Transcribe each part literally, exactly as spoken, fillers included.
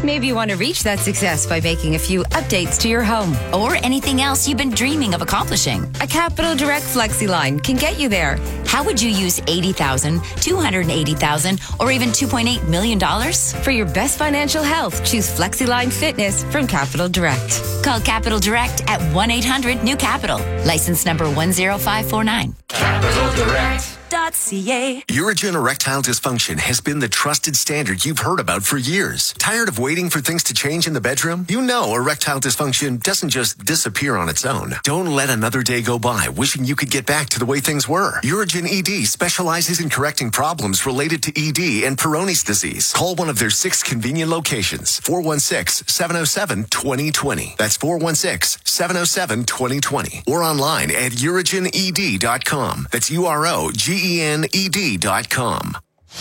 maybe you want to reach that success by making a few updates to your home. Or anything else you've been dreaming of accomplishing. A Capital Direct FlexiLine can get you there. How would you use eighty thousand dollars, two hundred eighty thousand dollars, or even two point eight million dollars? For your best financial health, choose FlexiLine Fitness from Capital Direct. Call Capital Direct at one eight hundred new capital. License number one zero five four nine. Capital Direct. .ca. Urigen erectile dysfunction has been the trusted standard you've heard about for years. Tired of waiting for things to change in the bedroom? You know erectile dysfunction doesn't just disappear on its own. Don't let another day go by wishing you could get back to the way things were. Urigen E D specializes in correcting problems related to E D and Peyronie's disease. Call one of their six convenient locations. four one six, seven oh seven, two oh two oh. That's four one six, seven oh seven, two oh two oh. Or online at urigen e d dot com. That's U R O G E N E D dot com.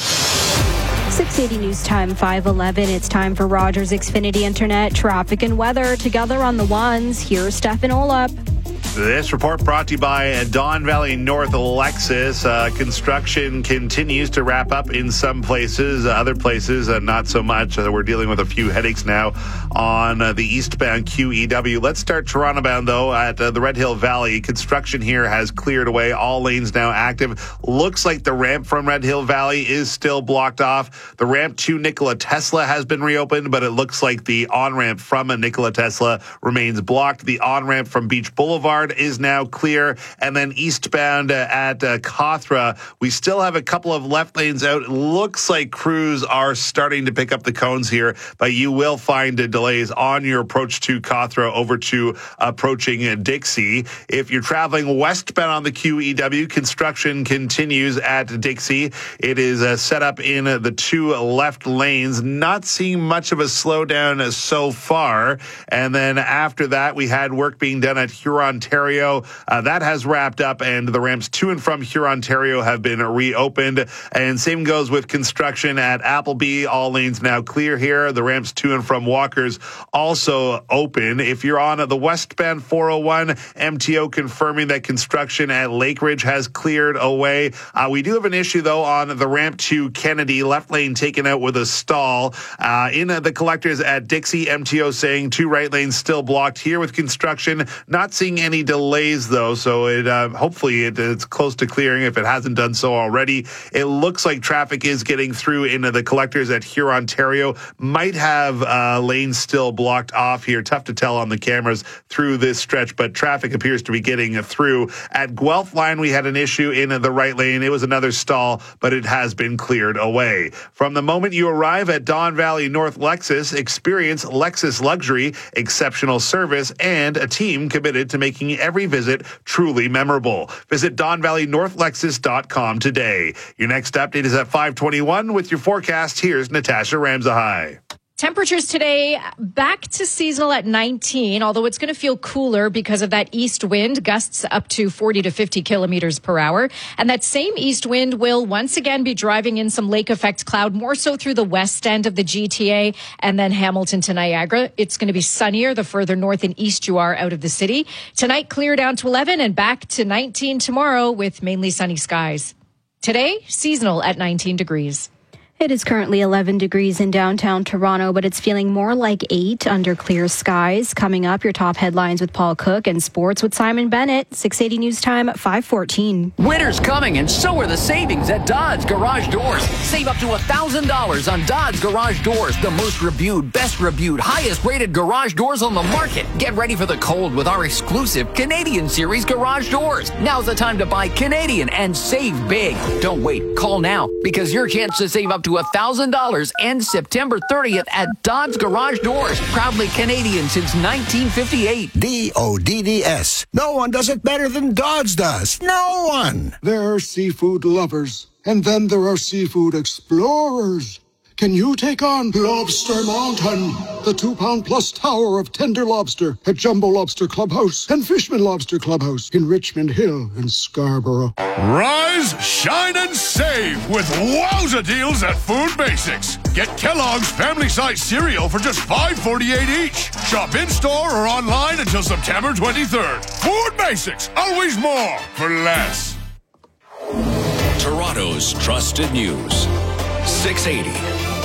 six eighty News Time, five eleven. It's time for Rogers Xfinity Internet traffic and weather. Together on the ones, here's Stefan Olap. This report brought to you by Don Valley North Lexus. Uh, construction continues to wrap up in some places. Other places, uh, not so much. Uh, we're dealing with a few headaches now on uh, the eastbound Q E W. Let's start Toronto bound, though, at uh, the Red Hill Valley. Construction here has cleared away. All lanes now active. Looks like the ramp from Red Hill Valley is still blocked off. The ramp to Nikola Tesla has been reopened, but it looks like the on-ramp from a Nikola Tesla remains blocked. The on-ramp from Beach Boulevard is now clear. And then eastbound uh, at uh, Cawthra, we still have a couple of left lanes out. It looks like crews are starting to pick up the cones here, but you will find uh, delays on your approach to Cawthra over to approaching uh, Dixie. If you're traveling westbound on the Q E W, construction continues at Dixie. It is uh, set up in uh, the two left lanes. Not seeing much of a slowdown uh, so far. And then after that, we had work being done at Huron Ontario. Uh, that has wrapped up, and the ramps to and from Huron Ontario have been reopened. And same goes with construction at Appleby. All lanes now clear here. The ramps to and from Walkers also open. If you're on the westbound four oh one, M T O confirming that construction at Lakeridge has cleared away. Uh, we do have an issue, though, on the ramp to Kennedy. Left lane taken out with a stall. Uh, in uh, the collectors at Dixie, M T O saying two right lanes still blocked here with construction. Not seeing any delays, though, so it uh, hopefully it, it's close to clearing if it hasn't done so already. It looks like traffic is getting through into the collectors at Huron Ontario. Might have uh, lanes still blocked off here. Tough to tell on the cameras through this stretch, but traffic appears to be getting through. At Guelph Line, we had an issue in the right lane. It was another stall, but it has been cleared away. From the moment you arrive at Don Valley North Lexus, experience Lexus luxury, exceptional service, and a team committed to making every visit truly memorable. Visit don valley north lexus dot com today. Your next update is at five twenty-one. With your forecast, here's Natasha Ramsahai. Temperatures today back to seasonal at nineteen, although it's going to feel cooler because of that east wind, gusts up to forty to fifty kilometers per hour. And that same east wind will once again be driving in some lake effect cloud, more so through the west end of the G T A and then Hamilton to Niagara. It's going to be sunnier the further north and east you are out of the city. Tonight, clear down to eleven and back to nineteen tomorrow with mainly sunny skies. Today, seasonal at nineteen degrees. It is currently eleven degrees in downtown Toronto, but it's feeling more like eight under clear skies. Coming up, your top headlines with Paul Cook and sports with Simon Bennett. six eighty News Time at five fourteen. Winter's coming, and so are the savings at Dodds Garage Doors. Save up to one thousand dollars on Dodds Garage Doors, the most reviewed, best reviewed, highest rated garage doors on the market. Get ready for the cold with our exclusive Canadian Series garage doors. Now's the time to buy Canadian and save big. Don't wait. Call now, because your chance to save up to one thousand dollars ends September thirtieth at Dodds Garage Doors. Proudly Canadian since nineteen fifty-eight. D O D D S. No one does it better than Dodds does. No one. There are seafood lovers, and then there are seafood explorers. Can you take on Lobster Mountain, the two-pound plus tower of tender lobster at Jumbo Lobster Clubhouse and Fishman Lobster Clubhouse in Richmond Hill and Scarborough? Rise, shine, and save with wowza deals at Food Basics. Get Kellogg's family-size cereal for just five forty-eight each. Shop in-store or online until September twenty-third. Food Basics, always more for less. Toronto's trusted news, six eighty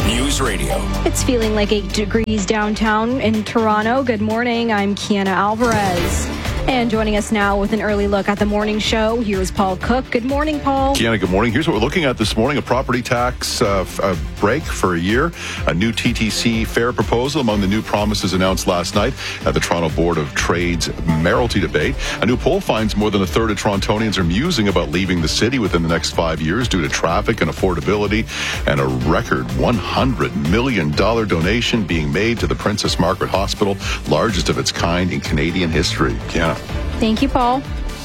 News Radio. It's feeling like eight degrees downtown in Toronto. Good morning. I'm Kiana Alvarez. And joining us now with an early look at the morning show, here's Paul Cook. Good morning, Paul. Kiana, good morning. Here's what we're looking at this morning. A property tax uh, f- a break for a year. A new T T C fare proposal among the new promises announced last night at the Toronto Board of Trade's Mayoralty debate. A new poll finds more than a third of Torontonians are musing about leaving the city within the next five years due to traffic and affordability, and a record one hundred million dollars donation being made to the Princess Margaret Hospital, largest of its kind in Canadian history. Kiana. Thank you, Paul.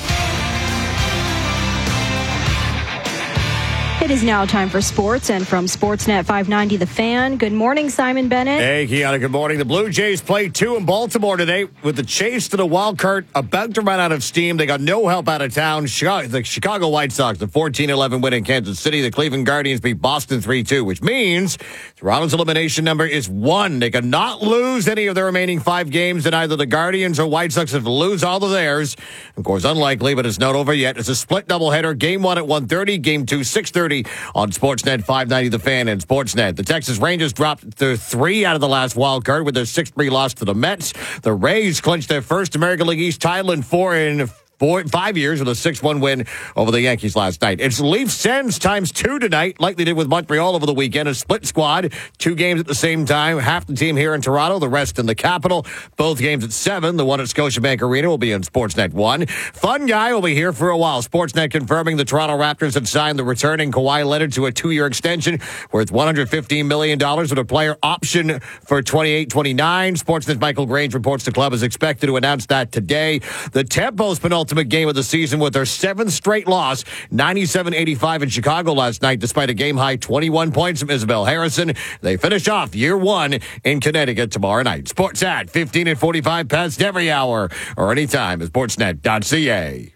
It is now time for sports, and from Sportsnet five ninety The Fan, good morning, Simon Bennett. Hey, Kiana, good morning. The Blue Jays played two in Baltimore today with the chase to the wild card about to run out of steam. They got no help out of town. Chicago, the Chicago White Sox, the fourteen eleven win in Kansas City. The Cleveland Guardians beat Boston three two, which means Toronto's elimination number is one. They cannot lose any of their remaining five games, and either the Guardians or White Sox have to lose all of theirs. Of course, unlikely, but it's not over yet. It's a split doubleheader. Game one at one thirty, game two six thirty. On Sportsnet five ninety The Fan and Sportsnet. The Texas Rangers dropped their three out of the last wild card with their six three loss to the Mets. The Rays clinched their first American League East title in four in Four, five years with a six one win over the Yankees last night. It's Leafs Sens times two tonight, like they did with Montreal over the weekend. A split squad, two games at the same time. Half the team here in Toronto, the rest in the capital. Both games at seven. The one at Scotiabank Arena will be on Sportsnet one. Fun guy will be here for a while. Sportsnet confirming the Toronto Raptors have signed the returning Kawhi Leonard to a two-year extension worth one hundred fifteen million dollars with a player option for twenty-eight twenty-nine. Sportsnet's Michael Grange reports the club is expected to announce that today. The Tempo's penultimate game of the season with their seventh straight loss, ninety-seven eighty-five in Chicago last night, despite a game-high twenty-one points from Isabel Harrison. They finish off year one in Connecticut tomorrow night. Sports at fifteen and forty-five past every hour or anytime at sportsnet dot c a.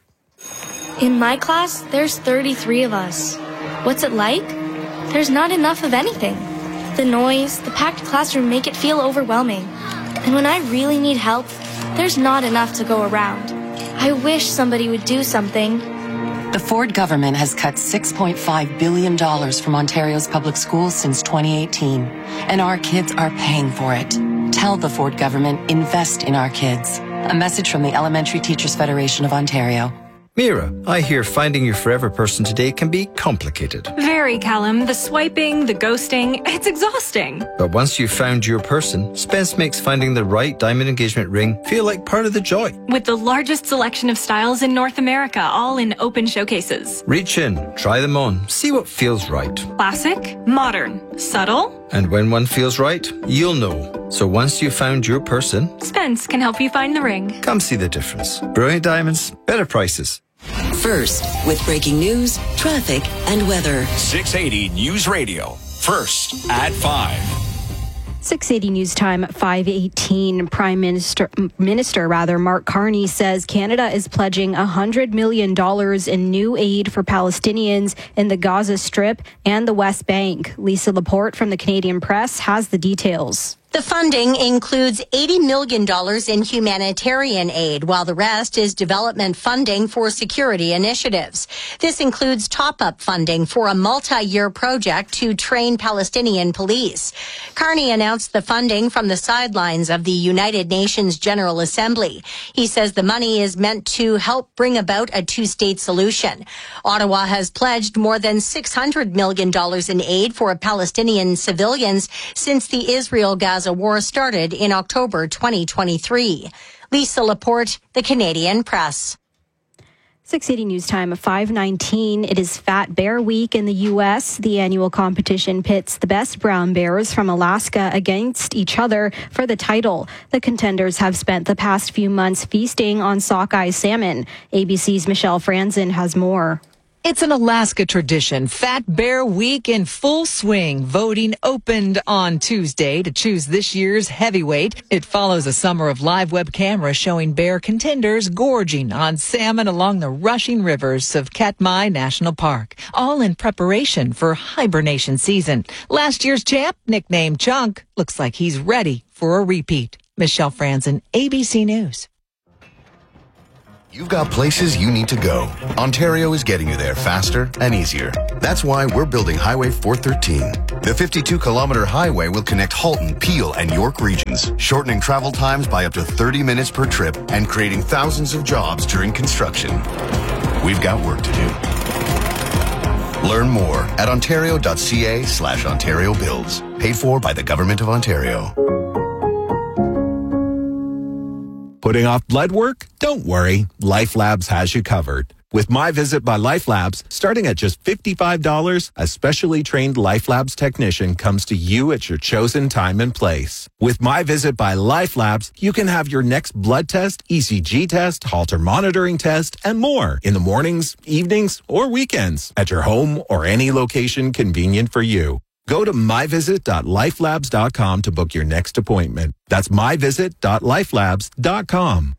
In my class, there's thirty-three of us. What's it like? There's not enough of anything. The noise, the packed classroom make it feel overwhelming. And when I really need help, there's not enough to go around. I wish somebody would do something. The Ford government has cut six point five billion dollars from Ontario's public schools since twenty eighteen, and our kids are paying for it. Tell the Ford government, invest in our kids. A message from the Elementary Teachers Federation of Ontario. Mira, I hear finding your forever person today can be complicated. Very, Callum. The swiping, the ghosting, it's exhausting. But once you've found your person, Spence makes finding the right diamond engagement ring feel like part of the joy. With the largest selection of styles in North America, all in open showcases. Reach in, try them on, see what feels right. Classic, modern, subtle. And when one feels right, you'll know. So once you've found your person, Spence can help you find the ring. Come see the difference. Brilliant diamonds, better prices. First, with breaking news, traffic, and weather. six eighty News Radio. First at five. six eighty News Time, five eighteen. Prime Minister, Minister rather, Mark Carney says Canada is pledging one hundred million dollars in new aid for Palestinians in the Gaza Strip and the West Bank. Lisa Laporte from the Canadian Press has the details. The funding includes eighty million dollars in humanitarian aid, while the rest is development funding for security initiatives. This includes top-up funding for a multi-year project to train Palestinian police. Carney announced the funding from the sidelines of the United Nations General Assembly. He says the money is meant to help bring about a two-state solution. Ottawa has pledged more than six hundred million dollars in aid for Palestinian civilians since the Israel-Gaza war started in October twenty twenty-three. Lisa Laporte, the Canadian Press. six eighty News Time, five nineteen. It is Fat Bear Week in the U S. The annual competition pits the best brown bears from Alaska against each other for the title. The contenders have spent the past few months feasting on sockeye salmon. A B C's Michelle Franzen has more. It's an Alaska tradition. Fat Bear Week in full swing. Voting opened on Tuesday to choose this year's heavyweight. It follows a summer of live web cameras showing bear contenders gorging on salmon along the rushing rivers of Katmai National Park, all in preparation for hibernation season. Last year's champ, nicknamed Chunk, looks like he's ready for a repeat. Michelle Franzen, A B C News. You've got places you need to go. Ontario is getting you there faster and easier. That's why we're building Highway four thirteen. The fifty-two kilometer highway will connect Halton, Peel, and York regions, shortening travel times by up to thirty minutes per trip and creating thousands of jobs during construction. We've got work to do. Learn more at ontario.ca slash Ontario Builds. Paid for by the Government of Ontario. Putting off blood work? Don't worry. LifeLabs has you covered. With My Visit by LifeLabs, starting at just fifty-five dollars, a specially trained LifeLabs technician comes to you at your chosen time and place. With My Visit by LifeLabs, you can have your next blood test, E C G test, Holter monitoring test, and more in the mornings, evenings, or weekends at your home or any location convenient for you. Go to my visit dot lifelabs dot com to book your next appointment. That's my visit dot lifelabs dot com.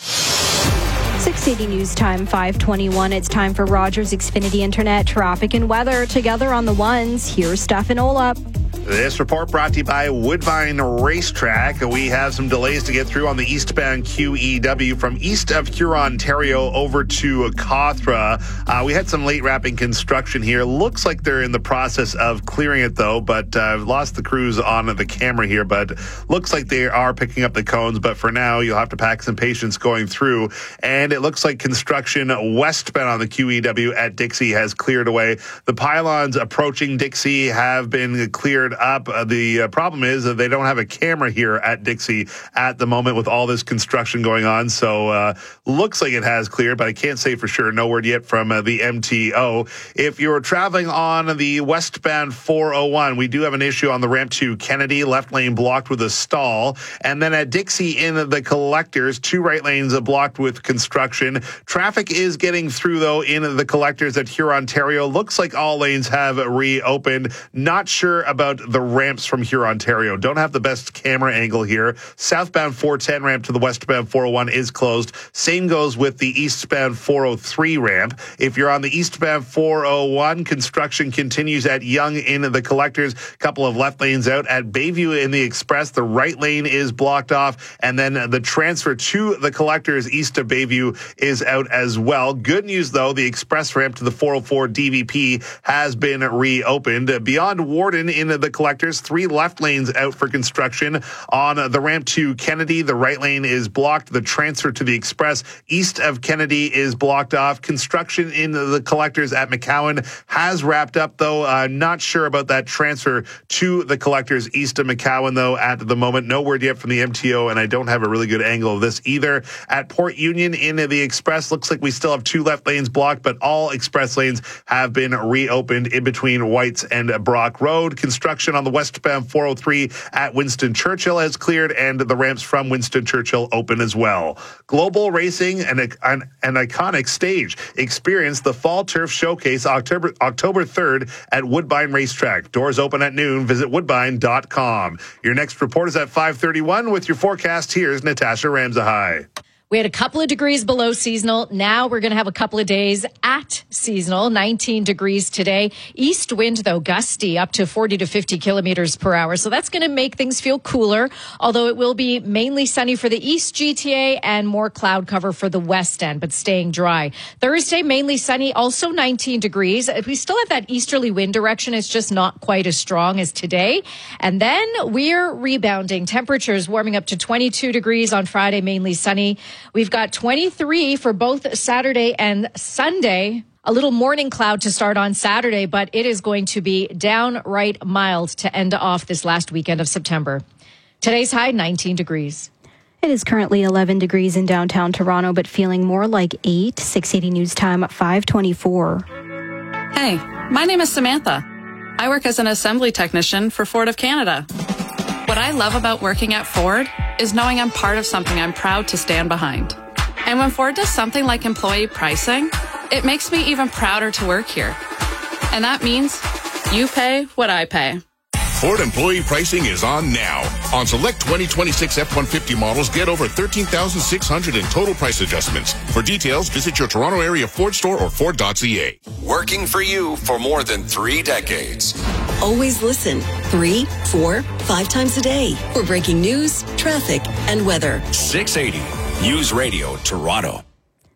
six eighty News Time, five twenty-one. It's time for Rogers Xfinity Internet traffic and weather. Together on the ones, here's Stefan Olap. This report brought to you by Woodbine Racetrack. We have some delays to get through on the eastbound Q E W from east of Huron, Ontario over to Cawthra. Uh, we had some late wrapping construction here. Looks like they're in the process of clearing it, though, but uh, I've lost the crews on the camera here, but looks like they are picking up the cones. But for now, you'll have to pack some patience going through. And it looks like construction westbound on the Q E W at Dixie has cleared away. The pylons approaching Dixie have been cleared up. Uh, the uh, problem is that they don't have a camera here at Dixie at the moment with all this construction going on. So uh, looks like it has cleared, but I can't say for sure. No word yet from uh, the M T O. If you're traveling on the westbound four oh one, we do have an issue on the ramp to Kennedy, left lane blocked with a stall. And then at Dixie in the collectors, two right lanes are blocked with construction. Traffic is getting through, though, in the collectors at Huron, Ontario. Looks like all lanes have reopened. Not sure about the ramps from Huron, Ontario. Don't have the best camera angle here. Southbound four ten ramp to the westbound four oh one is closed. Same goes with the eastbound four oh three ramp. If you're on the eastbound four oh one, construction continues at Yonge in the collectors. Couple of left lanes out at Bayview in the express. The right lane is blocked off, and then the transfer to the collectors east of Bayview is out as well. Good news, though, the express ramp to the four oh four D V P has been reopened. Beyond Warden in the collectors, three left lanes out for construction. On the ramp to Kennedy, the right lane is blocked. The transfer to the express east of Kennedy is blocked off. Construction in the collectors at McCowan has wrapped up, though. Uh, not sure about that transfer to the collectors east of McCowan, though, at the moment. No word yet from the M T O, and I don't have a really good angle of this either. At Port Union in the express, looks like we still have two left lanes blocked, but all express lanes have been reopened in between Whites and Brock Road. Construction on the westbound four oh three at Winston Churchill has cleared, and the ramps from Winston Churchill open as well. Global Racing, an, an, an iconic stage. Experience the Fall Turf Showcase October, October third at Woodbine Racetrack. Doors open at noon. Visit woodbine dot com. Your next report is at five thirty-one with your forecast. Here's Natasha Ramsahai. We had a couple of degrees below seasonal. Now we're going to have a couple of days at seasonal, nineteen degrees today. East wind, though, gusty up to forty to fifty kilometers per hour. So that's going to make things feel cooler, although it will be mainly sunny for the East G T A and more cloud cover for the West End, but staying dry. Thursday, mainly sunny, also nineteen degrees. We still have that easterly wind direction. It's just not quite as strong as today. And then we're rebounding. Temperatures warming up to twenty-two degrees on Friday, mainly sunny. We've got twenty-three for both Saturday and Sunday. A little morning cloud to start on Saturday, but it is going to be downright mild to end off this last weekend of September. Today's high, nineteen degrees. It is currently eleven degrees in downtown Toronto, but feeling more like eight. six eighty News Time at five twenty-four. Hey, my name is Samantha. I work as an assembly technician for Ford of Canada. What I love about working at Ford is knowing I'm part of something I'm proud to stand behind. And when Ford does something like employee pricing, it makes me even prouder to work here. And that means you pay what I pay. Ford employee pricing is on now. On select twenty twenty-six F one fifty models, get over thirteen thousand six hundred in total price adjustments. For details, visit your Toronto area Ford store or Ford dot C A. Working for you for more than three decades. Always listen three, four, five times a day for breaking news, traffic, and weather. six eighty News Radio Toronto.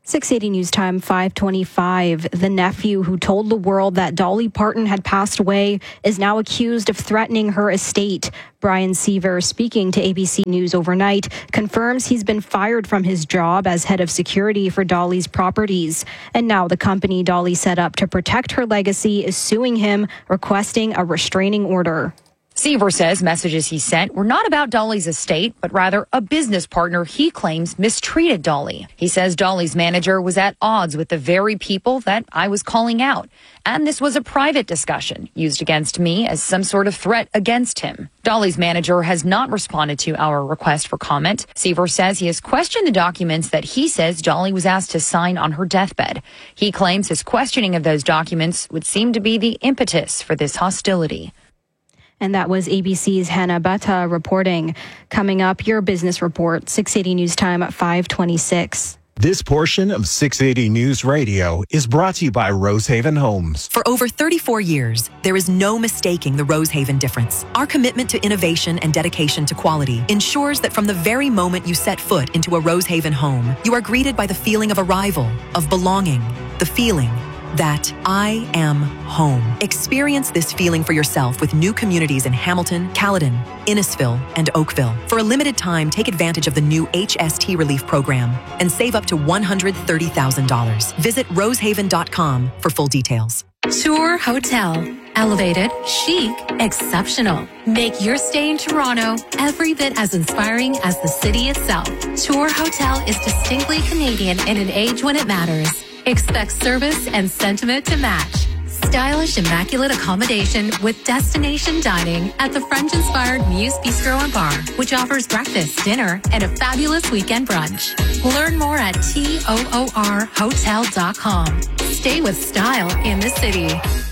six eighty News Time, five twenty-five. The nephew who told the world that Dolly Parton had passed away is now accused of threatening her estate. Brian Seaver, speaking to A B C News overnight, confirms he's been fired from his job as head of security for Dolly's properties. And now the company Dolly set up to protect her legacy is suing him, requesting a restraining order. Seaver says messages he sent were not about Dolly's estate, but rather a business partner he claims mistreated Dolly. He says Dolly's manager was at odds with the very people that I was calling out. And this was a private discussion used against me as some sort of threat against him. Dolly's manager has not responded to our request for comment. Seaver says he has questioned the documents that he says Dolly was asked to sign on her deathbed. He claims his questioning of those documents would seem to be the impetus for this hostility. And that was A B C's Hannah Bata reporting. Coming up, your business report, six eighty News Time at five twenty-six. This portion of six eighty News Radio is brought to you by Rosehaven Homes. For over thirty-four years, there is no mistaking the Rosehaven difference. Our commitment to innovation and dedication to quality ensures that from the very moment you set foot into a Rosehaven home, you are greeted by the feeling of arrival, of belonging, the feeling that I am home. Experience this feeling for yourself with new communities in Hamilton, Caledon, Innisfil, and Oakville. For a limited time, take advantage of the new H S T Relief Program and save up to one hundred thirty thousand dollars. Visit rosehaven dot com for full details. Tour Hotel. Elevated, chic, exceptional. Make your stay in Toronto every bit as inspiring as the city itself. Tour Hotel is distinctly Canadian in an age when it matters. Expect service and sentiment to match. Stylish, immaculate accommodation with destination dining at the French-inspired Muse Bistro and Bar, which offers breakfast, dinner, and a fabulous weekend brunch. Learn more at toor hotel dot com. Stay with style in the city.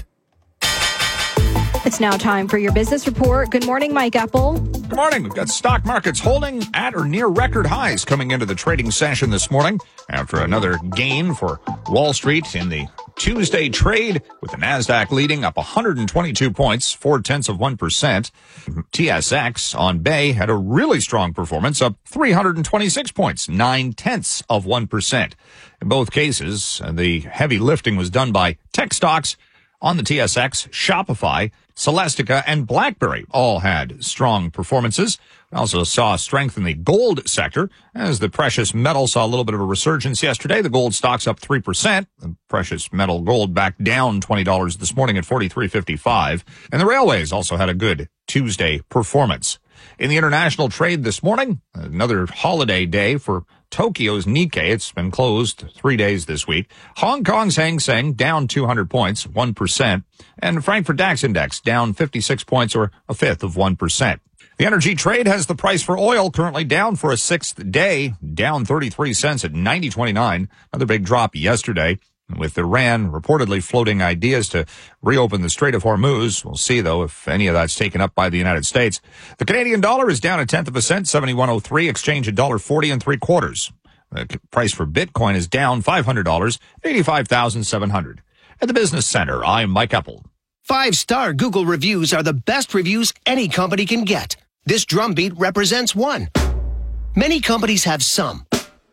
It's now time for your business report. Good morning, Mike Epple. Good morning. We've got stock markets holding at or near record highs coming into the trading session this morning after another gain for Wall Street in the Tuesday trade, with the NASDAQ leading up one hundred twenty-two points, four tenths of one percent. T S X on Bay had a really strong performance, up three hundred twenty-six points, nine tenths of one percent. In both cases, the heavy lifting was done by tech stocks. On the T S X, Shopify, Celestica, and BlackBerry all had strong performances. We also saw strength in the gold sector as the precious metal saw a little bit of a resurgence yesterday. The gold stocks up three percent. The precious metal gold back down twenty dollars this morning at forty-three fifty-five. And the railways also had a good Tuesday performance. In the international trade this morning, another holiday day for Tokyo's Nikkei. It's been closed three days this week. Hong Kong's Hang Seng down two hundred points, one percent. And Frankfurt DAX Index down fifty-six points, or a fifth of one percent. The energy trade has the price for oil currently down for a sixth day, down thirty-three cents at ninety twenty-nine. Another big drop yesterday, with Iran reportedly floating ideas to reopen the Strait of Hormuz. We'll see, though, if any of that's taken up by the United States. The Canadian dollar is down a tenth of a cent, seventy-one oh three. Exchange a dollar forty and three quarters. The price for Bitcoin is down five hundred dollars, eighty-five thousand seven hundred dollars. At the Business Center, I'm Mike Epple. Five-star Google reviews are the best reviews any company can get. This drumbeat represents one. Many companies have some.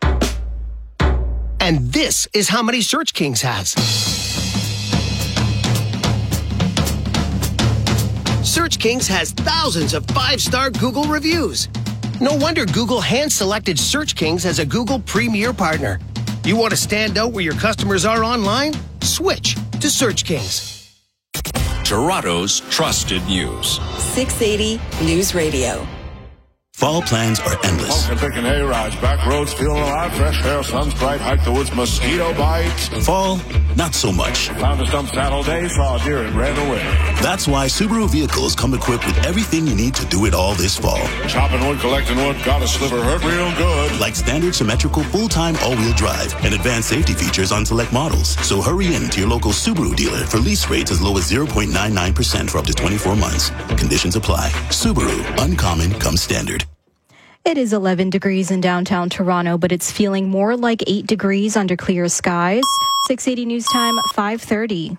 And this is how many Search Kings has. Search Kings has thousands of five-star Google reviews. No wonder Google hand-selected Search Kings as a Google Premier Partner. You want to stand out where your customers are online? Switch to Search Kings. Toronto's trusted news. six eighty News Radio. Fall plans are endless. Smoking, picking hay rides, back roads, feeling alive, fresh air, sun's bright, hike the woods, mosquito bites. Fall, not so much. Found a stump saddle day, saw a deer and ran away. That's why Subaru vehicles come equipped with everything you need to do it all this fall. Chopping wood, collecting wood, got a sliver, hurt real good. Like standard symmetrical full-time all-wheel drive and advanced safety features on select models. So hurry in to your local Subaru dealer for lease rates as low as zero point nine nine percent for up to twenty-four months. Conditions apply. Subaru, uncommon comes standard. It is eleven degrees in downtown Toronto, but it's feeling more like eight degrees under clear skies. six eighty News Time, five thirty.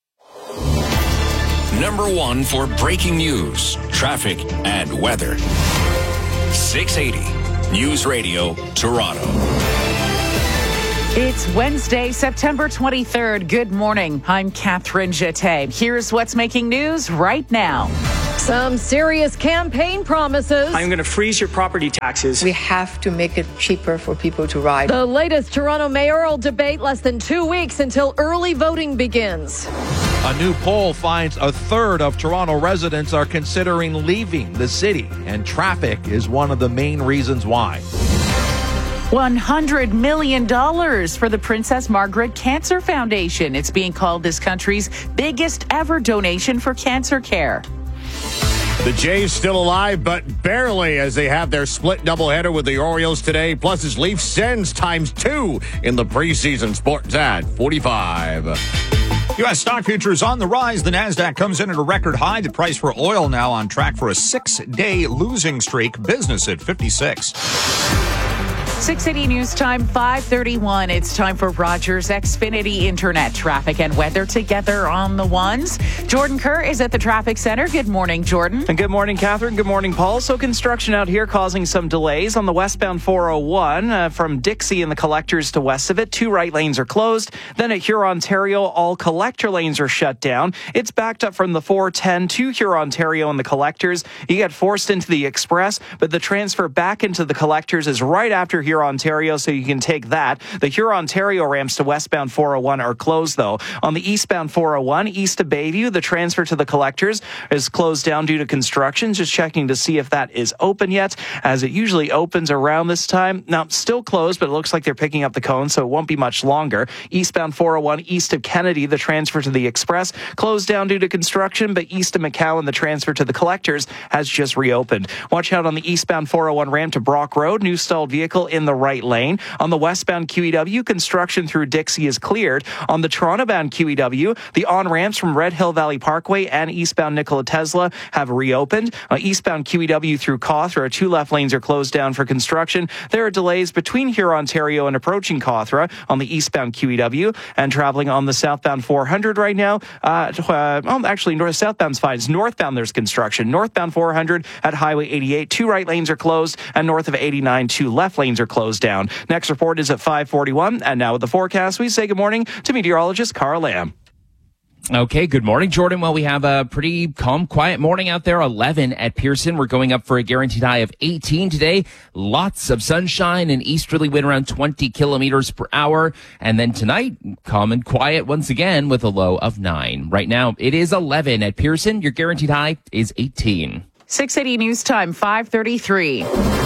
Number one for breaking news, traffic, and weather. six eighty News Radio, Toronto. It's Wednesday, September twenty-third. Good morning. I'm Catherine Jeté. Here's what's making news right now. Some serious campaign promises. I'm going to freeze your property taxes. We have to make it cheaper for people to ride. The latest Toronto mayoral debate less than two weeks until early voting begins. A new poll finds a third of Toronto residents are considering leaving the city, and traffic is one of the main reasons why. one hundred million dollars for the Princess Margaret Cancer Foundation. It's being called this country's biggest ever donation for cancer care. The Jays still alive, but barely, as they have their split doubleheader with the Orioles today. Plus, it's Leafs Sens times two in the preseason. Sports at forty-five. U S stock futures on the rise. The NASDAQ comes in at a record high. The price for oil now on track for a six-day losing streak. Business at fifty-six. six eighty News Time, five thirty-one. It's time for Rogers Xfinity Internet traffic and weather together on the ones. Jordan Kerr is at the traffic center. Good morning, Jordan. And good morning, Catherine. Good morning, Paul. So construction out here causing some delays on the westbound four oh one uh, from Dixie and the collectors to west of it. Two right lanes are closed. Then at Huron, Ontario, all collector lanes are shut down. It's backed up from the four ten to Huron, Ontario and the collectors. You get forced into the express, but the transfer back into the collectors is right after Huron, Ontario, so you can take that. The Huron, Ontario ramps to westbound four oh one are closed, though. On the eastbound four oh one, east of Bayview, the transfer to the collectors is closed down due to construction. Just checking to see if that is open yet, as it usually opens around this time. Now, still closed, but it looks like they're picking up the cone, so it won't be much longer. Eastbound four oh one, east of Kennedy, the transfer to the express closed down due to construction, but east of McCowan, the transfer to the collectors has just reopened. Watch out on the eastbound four oh one ramp to Brock Road. New stalled vehicle in the right lane. On the westbound Q E W, construction through Dixie is cleared. On the Toronto-bound Q E W, the on-ramps from Red Hill Valley Parkway and eastbound Nikola Tesla have reopened. Uh, eastbound Q E W through Cawthra, two left lanes are closed down for construction. There are delays between Huron, Ontario and approaching Cawthra on the eastbound Q E W, and traveling on the southbound four hundred right now. Uh, uh, well, actually, north southbound's fine. It's northbound there's construction. Northbound four hundred at Highway eighty-eight, two right lanes are closed, and north of eighty-nine, two left lanes are closed down. Next report is at five forty-one, and now with the forecast, we say good morning to meteorologist Carl Lamb. Okay, good morning, Jordan. Well, we have a pretty calm, quiet morning out there. eleven at Pearson. We're going up for a guaranteed high of eighteen today. Lots of sunshine and easterly wind around twenty kilometers per hour. And then tonight, calm and quiet once again with a low of nine. Right now, it is eleven at Pearson. Your guaranteed high is eighteen. six eighty News Time, five thirty-three.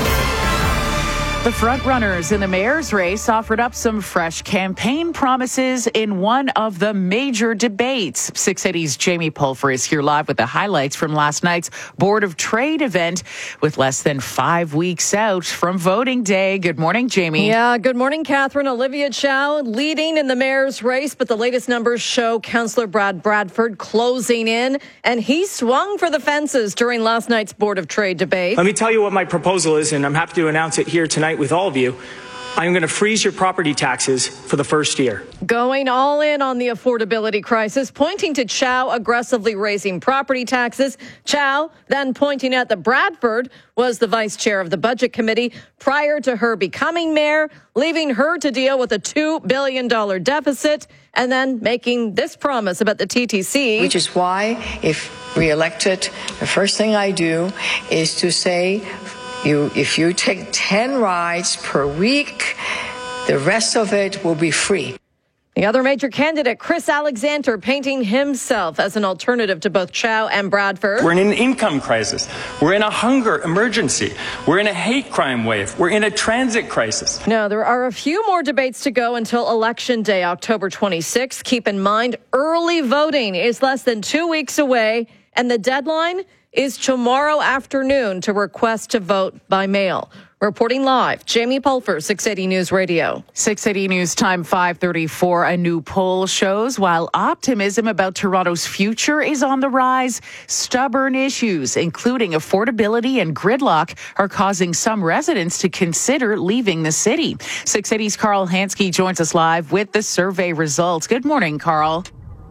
The frontrunners in the mayor's race offered up some fresh campaign promises in one of the major debates. six eighty's Jamie Pulfer is here live with the highlights from last night's Board of Trade event with less than five weeks out from voting day. Good morning, Jamie. Yeah, good morning, Catherine. Olivia Chow leading in the mayor's race, but the latest numbers show Councillor Brad Bradford closing in, and he swung for the fences during last night's Board of Trade debate. Let me tell you what my proposal is, and I'm happy to announce it here tonight with all of you. I'm going to freeze your property taxes for the first year. Going all in on the affordability crisis, pointing to Chow aggressively raising property taxes. Chow then pointing out that Bradford was the vice chair of the budget committee prior to her becoming mayor, leaving her to deal with a two billion dollars deficit, and then making this promise about the T T C. Which is why, if re-elected, the first thing I do is to say, You, if you take ten rides per week, the rest of it will be free. The other major candidate, Chris Alexander, painting himself as an alternative to both Chow and Bradford. We're in an income crisis. We're in a hunger emergency. We're in a hate crime wave. We're in a transit crisis. No, there are a few more debates to go until Election Day, October twenty-sixth. Keep in mind, early voting is less than two weeks away, and the deadline is tomorrow afternoon to request to vote by mail. Reporting live, Jamie Pulfer, six eighty News Radio. six eighty News Time, five thirty-four. A new poll shows while optimism about Toronto's future is on the rise, stubborn issues, including affordability and gridlock, are causing some residents to consider leaving the city. six eighty's Carl Hansky joins us live with the survey results. Good morning, Carl.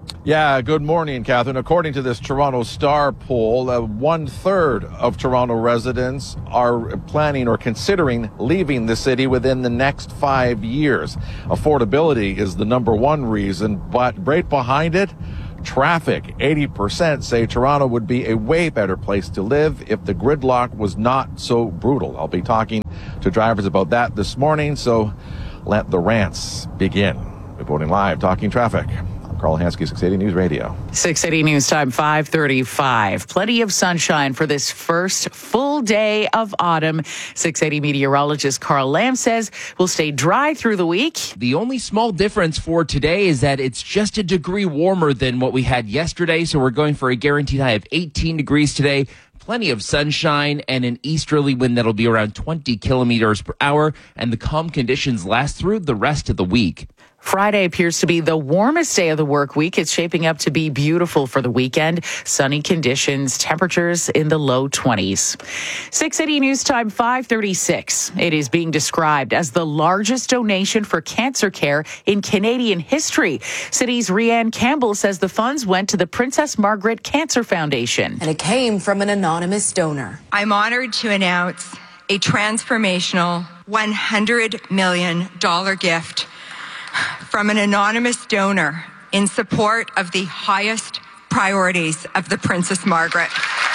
Yeah, good morning, Catherine. According to this Toronto Star poll, uh, one-third of Toronto residents are planning or considering leaving the city within the next five years. Affordability is the number one reason, but right behind it, traffic. eighty percent say Toronto would be a way better place to live if the gridlock was not so brutal. I'll be talking to drivers about that this morning, so let the rants begin. Reporting live, Talking Traffic. Carl Hansky, six eighty News Radio. six eighty News Time, five thirty-five. Plenty of sunshine for this first full day of autumn. six eighty meteorologist Carl Lamb says we'll stay dry through the week. The only small difference for today is that it's just a degree warmer than what we had yesterday. So we're going for a guaranteed high of eighteen degrees today. Plenty of sunshine and an easterly wind that'll be around twenty kilometers per hour. And the calm conditions last through the rest of the week. Friday appears to be the warmest day of the work week. It's shaping up to be beautiful for the weekend. Sunny conditions, temperatures in the low twenties. six eighty News Time, five thirty-six. It is being described as the largest donation for cancer care in Canadian history. City's Rianne Campbell says the funds went to the Princess Margaret Cancer Foundation. And it came from an anonymous donor. I'm honored to announce a transformational one hundred million dollars gift from an anonymous donor in support of the highest priorities of the Princess Margaret.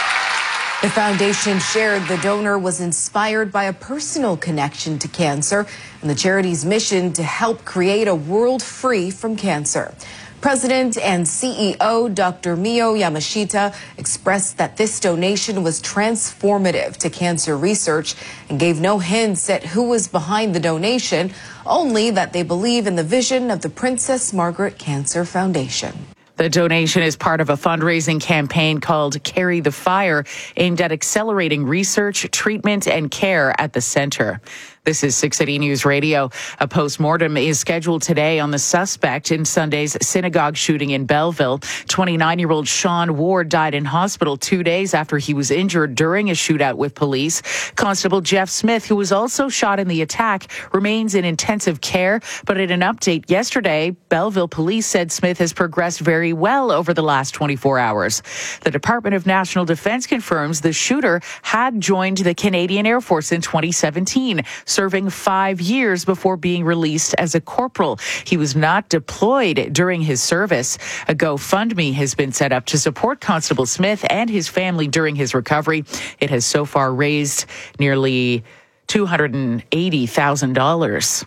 The foundation shared the donor was inspired by a personal connection to cancer and the charity's mission to help create a world free from cancer. President and C E O Doctor Mio Yamashita expressed that this donation was transformative to cancer research and gave no hints at who was behind the donation, only that they believe in the vision of the Princess Margaret Cancer Foundation. The donation is part of a fundraising campaign called Carry the Fire, aimed at accelerating research, treatment, and care at the center. This is six eighty News Radio. A postmortem is scheduled today on the suspect in Sunday's synagogue shooting in Belleville. twenty-nine-year-old Sean Ward died in hospital two days after he was injured during a shootout with police. Constable Jeff Smith, who was also shot in the attack, remains in intensive care. But in an update yesterday, Belleville police said Smith has progressed very well over the last twenty-four hours. The Department of National Defense confirms the shooter had joined the Canadian Air Force in twenty seventeen, serving five years before being released as a corporal. He was not deployed during his service. A GoFundMe has been set up to support Constable Smith and his family during his recovery. It has so far raised nearly two hundred eighty thousand dollars.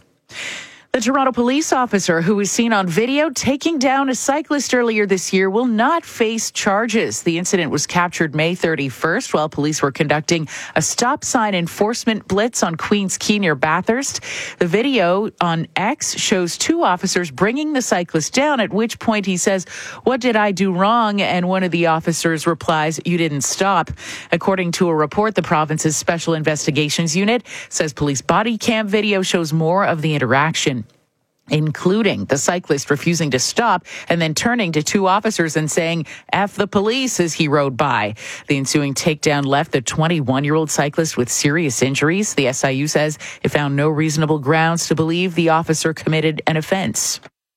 The Toronto police officer who was seen on video taking down a cyclist earlier this year will not face charges. The incident was captured May thirty-first while police were conducting a stop sign enforcement blitz on Queens Quay near Bathurst. The video on X shows two officers bringing the cyclist down, at which point he says, "What did I do wrong?" And one of the officers replies, "You didn't stop." According to a report, the province's Special Investigations Unit says police body cam video shows more of the interaction, including the cyclist refusing to stop and then turning to two officers and saying, "F the police," as he rode by. The ensuing takedown left the twenty-one-year-old cyclist with serious injuries. The S I U says it found no reasonable grounds to believe the officer committed an offense.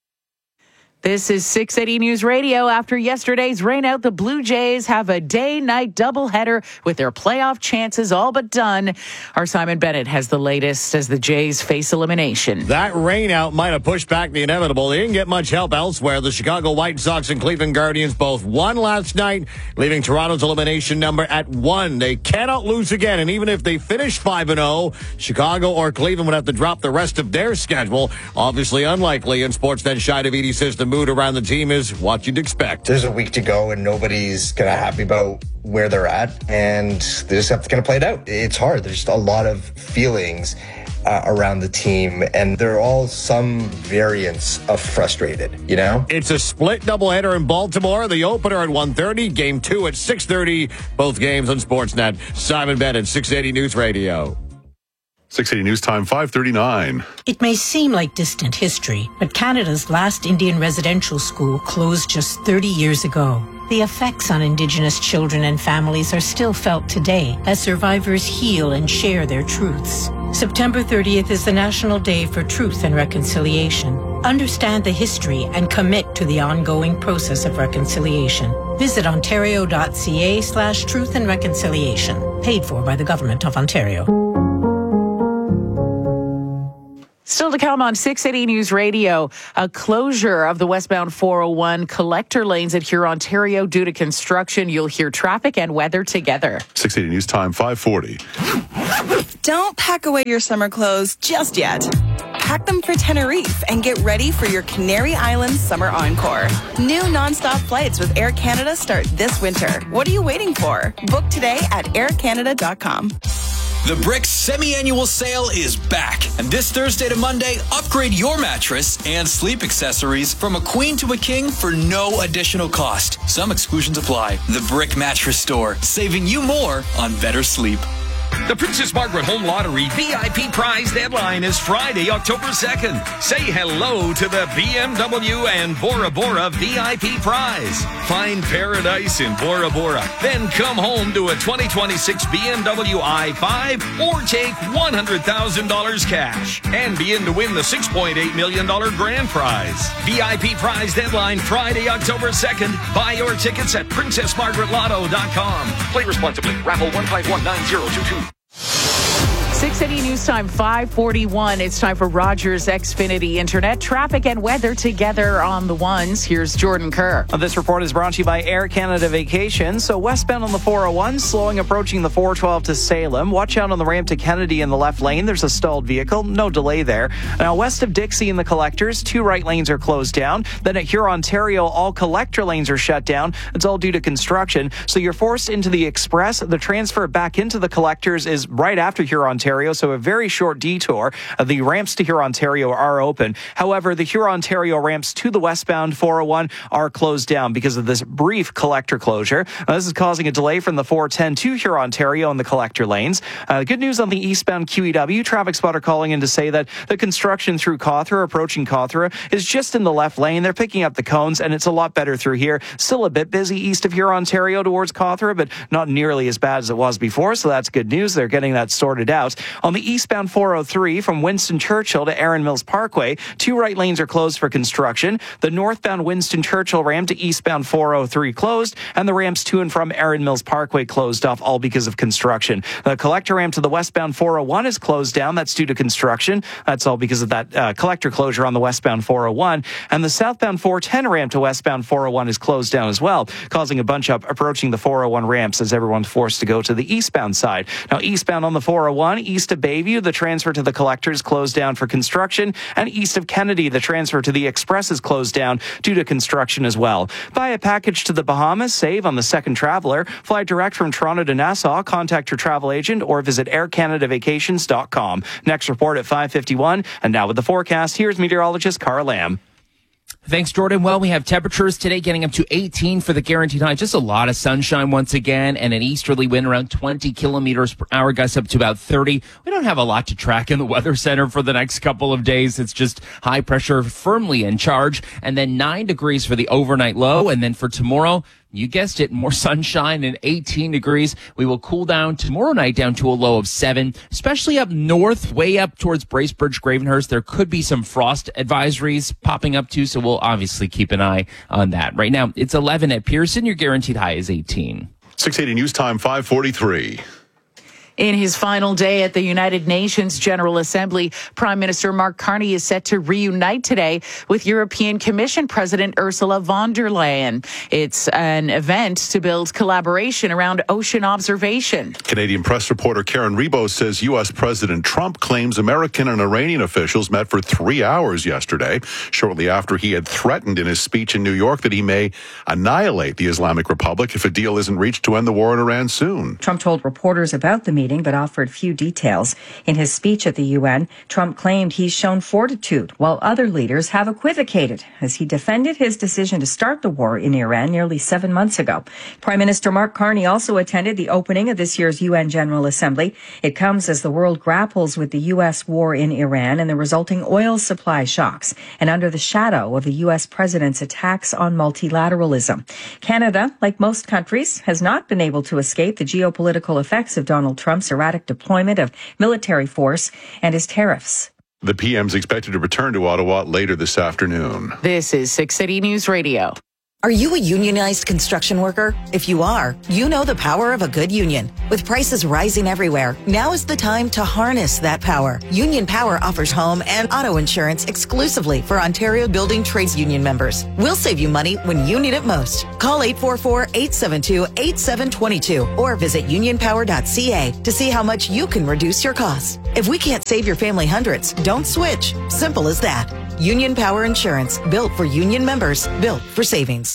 This is six eighty News Radio. After yesterday's rainout, the Blue Jays have a day-night doubleheader with their playoff chances all but done. Our Simon Bennett has the latest as the Jays face elimination. That rainout might have pushed back the inevitable. They didn't get much help elsewhere. The Chicago White Sox and Cleveland Guardians both won last night, leaving Toronto's elimination number at one. They cannot lose again, and even if they finish five and oh, Chicago or Cleveland would have to drop the rest of their schedule. Obviously unlikely, and Sportsnet Shai Davidi says the mood around the team is what you'd expect. There's a week to go and nobody's kind of happy about where they're at, and they just have to kind of play it out. It's hard. There's just a lot of feelings uh, around the team, and they're all some variants of frustrated, you know? It's a split doubleheader in Baltimore. The opener at one thirty, game two at six thirty. Both games on Sportsnet. Simon Bennett, six eighty News Radio. six eighty News Time, five thirty-nine. It may seem like distant history, but Canada's last Indian residential school closed just thirty years ago. The effects on Indigenous children and families are still felt today as survivors heal and share their truths. September thirtieth is the National Day for Truth and Reconciliation. Understand the history and commit to the ongoing process of reconciliation. Visit ontario.ca slash truth and reconciliation. Paid for by the Government of Ontario. Still to come on six eighty News Radio, a closure of the westbound four oh one collector lanes at Hurontario due to construction. You'll hear traffic and weather together. six eighty News Time, five forty. Don't pack away your summer clothes just yet. Pack them for Tenerife and get ready for your Canary Islands Summer Encore. New nonstop flights with Air Canada start this winter. What are you waiting for? Book today at air canada dot com. The Brick semi-annual sale is back. And this Thursday to Monday, upgrade your mattress and sleep accessories from a queen to a king for no additional cost. Some exclusions apply. The Brick Mattress Store, saving you more on better sleep. The Princess Margaret Home Lottery V I P prize deadline is Friday, October second. Say hello to the B M W and Bora Bora V I P prize. Find paradise in Bora Bora. Then come home to a twenty twenty-six B M W i five or take one hundred thousand dollars cash. And be in to win the six point eight million dollars grand prize. V I P prize deadline Friday, October second. Buy your tickets at princess margaret lotto dot com. Play responsibly. Raffle one five one nine zero two two. six eighty News Time, five forty-one. It's time for Rogers Xfinity Internet. Traffic and weather together on the ones. Here's Jordan Kerr. This report is brought to you by Air Canada Vacations. So westbound on the four oh one, slowing approaching the four twelve to Salem. Watch out on the ramp to Kennedy in the left lane. There's a stalled vehicle. No delay there. Now west of Dixie in the collectors, two right lanes are closed down. Then at Hurontario, all collector lanes are shut down. It's all due to construction. So you're forced into the express. The transfer back into the collectors is right after Hurontario. So a very short detour. Uh, the ramps to Hurontario are open. However, the Hurontario ramps to the westbound four oh one are closed down because of this brief collector closure. Uh, this is causing a delay from the four ten to Hurontario in the collector lanes. Uh, good news on the eastbound Q E W. Traffic spotter calling in to say that the construction through Cawthra, approaching Cawthra, is just in the left lane. They're picking up the cones, and it's a lot better through here. Still a bit busy east of Hurontario towards Cawthra, but not nearly as bad as it was before, so that's good news. They're getting that sorted out. On the eastbound four oh three from Winston Churchill to Erin Mills Parkway, two right lanes are closed for construction. The northbound Winston Churchill ramp to eastbound four oh three closed, and the ramps to and from Erin Mills Parkway closed off, all because of construction. The collector ramp to the westbound four oh one is closed down. That's due to construction. That's all because of that uh, collector closure on the westbound four oh one. And the southbound four ten ramp to westbound four oh one is closed down as well, causing a bunch up approaching the four oh one ramps as everyone's forced to go to the eastbound side. Now, eastbound on the four oh one, east of Bayview, the transfer to the collectors closed down for construction, and east of Kennedy, the transfer to the express is closed down due to construction as well. Buy a package to the Bahamas, save on the second traveler. Fly direct from Toronto to Nassau. Contact your travel agent or visit air canada vacations dot com. Next report at five fifty-one, and now with the forecast, here's meteorologist Cara Lamb. Thanks, Jordan. Well, we have temperatures today getting up to eighteen for the guaranteed high. Just a lot of sunshine once again, and an easterly wind around twenty kilometers per hour, gusts up to about thirty. We don't have a lot to track in the Weather Center for the next couple of days. It's just high pressure firmly in charge, and then nine degrees for the overnight low. And then for tomorrow, you guessed it, more sunshine and eighteen degrees. We will cool down tomorrow night down to a low of seven, especially up north, way up towards Bracebridge, Gravenhurst. There could be some frost advisories popping up too, so we'll obviously keep an eye on that. Right now, it's eleven at Pearson. Your guaranteed high is eighteen. six eighty News Time, five forty-three. In his final day at the United Nations General Assembly, Prime Minister Mark Carney is set to reunite today with European Commission President Ursula von der Leyen. It's an event to build collaboration around ocean observation. Canadian press reporter Karen Rebo says U S. President Trump claims American and Iranian officials met for three hours yesterday, shortly after he had threatened in his speech in New York that he may annihilate the Islamic Republic if a deal isn't reached to end the war in Iran soon. Trump told reporters about the meeting meeting, but offered few details. In his speech at the U N, Trump claimed he's shown fortitude, while other leaders have equivocated as he defended his decision to start the war in Iran nearly seven months ago. Prime Minister Mark Carney also attended the opening of this year's U N General Assembly. It comes as the world grapples with the U S war in Iran and the resulting oil supply shocks, and under the shadow of the U S president's attacks on multilateralism. Canada, like most countries, has not been able to escape the geopolitical effects of Donald Trump's erratic deployment of military force and his tariffs. The P M's expected to return to Ottawa later this afternoon. This is six City News Radio. Are you a unionized construction worker? If you are, you know the power of a good union. With prices rising everywhere, now is the time to harness that power. Union Power offers home and auto insurance exclusively for Ontario Building Trades Union members. We'll save you money when you need it most. Call eight four four, eight seven two, eight seven two two or visit union power dot c a to see how much you can reduce your costs. If we can't save your family hundreds, don't switch. Simple as that. Union Power Insurance, built for union members, built for savings.